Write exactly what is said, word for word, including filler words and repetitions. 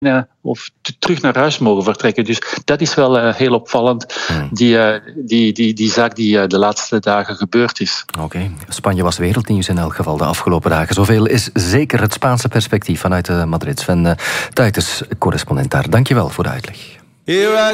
of t- terug naar huis mogen vertrekken. Dus dat is wel uh, heel opvallend, hmm. die, uh, die, die, die zaak die uh, de laatste dagen gebeurd is. Oké, okay. Spanje was wereldnieuws in elk geval de afgelopen dagen. Zoveel is zeker het Spaanse perspectief vanuit uh, Madrid. Sven uh, Tuyters, correspondent daar. Dank je wel voor de uitleg.